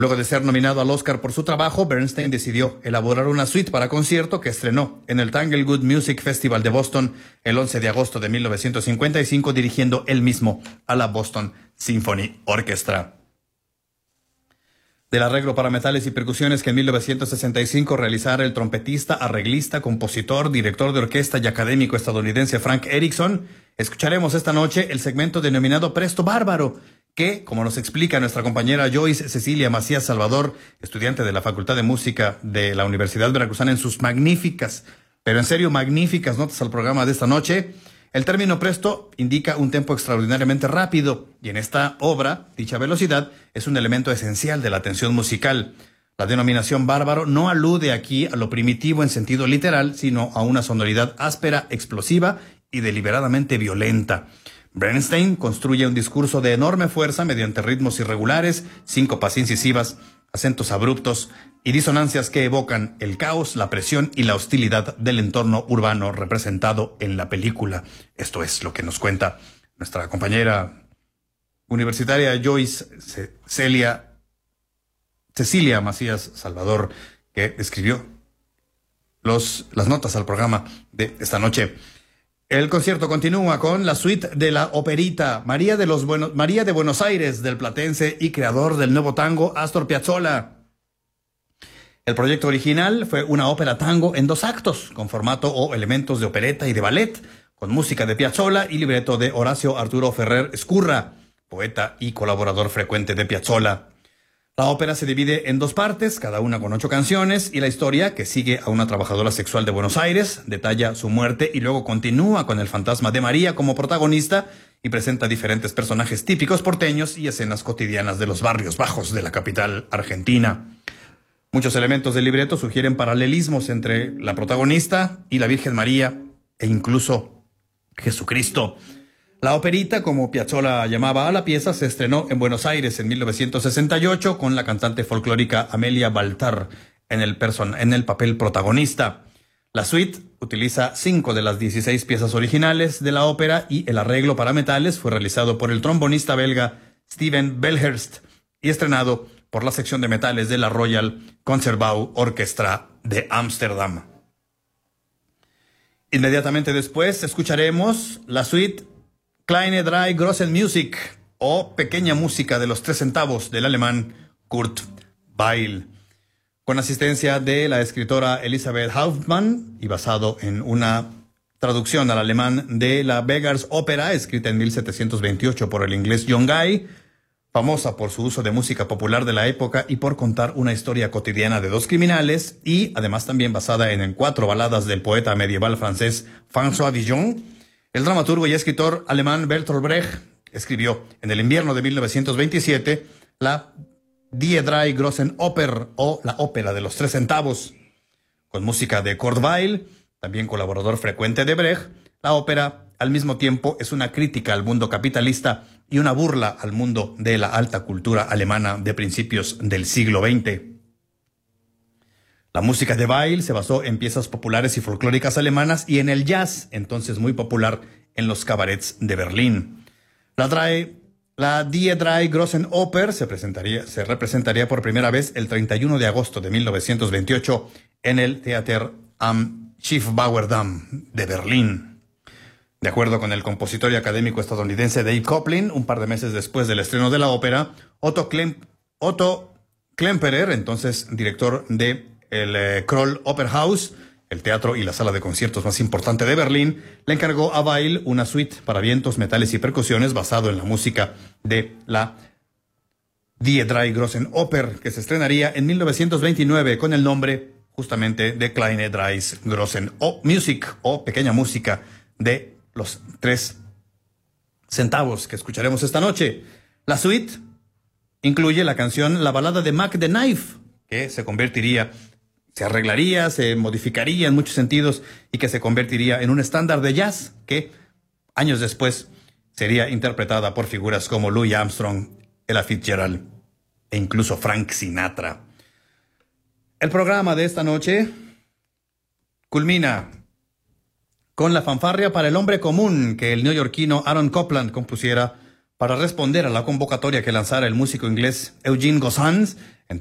Luego de ser nominado al Oscar por su trabajo, Bernstein decidió elaborar una suite para concierto que estrenó en el Tanglewood Music Festival de Boston el 11 de agosto de 1955, dirigiendo él mismo a la Boston Symphony Orchestra. Del arreglo para metales y percusiones que en 1965 realizara el trompetista, arreglista, compositor, director de orquesta y académico estadounidense Frank Erickson, escucharemos esta noche el segmento denominado Presto Bárbaro, que, como nos explica nuestra compañera Joyce Cecilia Macías Salvador, estudiante de la Facultad de Música de la Universidad Veracruzana, en sus magníficas, pero en serio magníficas notas al programa de esta noche, el término presto indica un tempo extraordinariamente rápido, y en esta obra, dicha velocidad es un elemento esencial de la tensión musical. La denominación bárbaro no alude aquí a lo primitivo en sentido literal, sino a una sonoridad áspera, explosiva y deliberadamente violenta. Bernstein construye un discurso de enorme fuerza mediante ritmos irregulares, síncopas incisivas, acentos abruptos y disonancias que evocan el caos, la presión y la hostilidad del entorno urbano representado en la película. Esto es lo que nos cuenta nuestra compañera universitaria Joyce Cecilia Macías Salvador, que escribió las notas al programa de esta noche. El concierto continúa con la suite de la operita María de Buenos Aires, del platense y creador del nuevo tango Astor Piazzolla. El proyecto original fue una ópera tango en 2 actos, con formato o elementos de opereta y de ballet, con música de Piazzolla y libreto de Horacio Arturo Ferrer Escurra, poeta y colaborador frecuente de Piazzolla. La ópera se divide en 2 partes, cada una con 8 canciones, y la historia, que sigue a una trabajadora sexual de Buenos Aires, detalla su muerte y luego continúa con el fantasma de María como protagonista y presenta diferentes personajes típicos porteños y escenas cotidianas de los barrios bajos de la capital argentina. Muchos elementos del libreto sugieren paralelismos entre la protagonista y la Virgen María e incluso Jesucristo. La operita, como Piazzolla llamaba a la pieza, se estrenó en Buenos Aires en 1968 con la cantante folclórica Amelia Baltar en el papel protagonista. La suite utiliza 5 de las 16 piezas originales de la ópera y el arreglo para metales fue realizado por el trombonista belga Steven Belhurst y estrenado por la sección de metales de la Royal Concertgebouw Orchestra de Ámsterdam. Inmediatamente después escucharemos la suite Kleine Drei Grossen Musik, o Pequeña Música de los 3 centavos, del alemán Kurt Weill, con asistencia de la escritora Elisabeth Hauptmann y basado en una traducción al alemán de la Beggars Opera, escrita en 1728 por el inglés John Guy, famosa por su uso de música popular de la época y por contar una historia cotidiana de 2 criminales, y además también basada en 4 baladas del poeta medieval francés François Villon. El dramaturgo y escritor alemán Bertolt Brecht escribió en el invierno de 1927 la Die Drei Grossen Oper, o la ópera de los 3 centavos. Con música de Kurt Weill, también colaborador frecuente de Brecht, la ópera al mismo tiempo es una crítica al mundo capitalista y una burla al mundo de la alta cultura alemana de principios del siglo XX. La música de Weill se basó en piezas populares y folclóricas alemanas y en el jazz, entonces muy popular en los cabarets de Berlín. La Die Drei Grossen Oper se representaría por primera vez el 31 de agosto de 1928 en el Theater am Schiffbauerdamm de Berlín. De acuerdo con el compositor y académico estadounidense Dave Coplin, un par de meses después del estreno de la ópera, Otto Klemperer, entonces director de el Kroll Opernhaus, el teatro y la sala de conciertos más importante de Berlín, le encargó a Weill una suite para vientos, metales y percusiones basado en la música de la Die Drei Grossen Oper, que se estrenaría en 1929 con el nombre justamente de Kleine Drei Grossen Musik, o Pequeña Música de los 3 centavos, que escucharemos esta noche. La suite incluye la canción La balada de Mac the Knife, que se arreglaría, se modificaría en muchos sentidos y que se convertiría en un estándar de jazz que años después sería interpretada por figuras como Louis Armstrong, Ella Fitzgerald e incluso Frank Sinatra. El programa de esta noche culmina con la fanfarria para el hombre común que el neoyorquino Aaron Copland compusiera para responder a la convocatoria que lanzara el músico inglés Eugene Gozans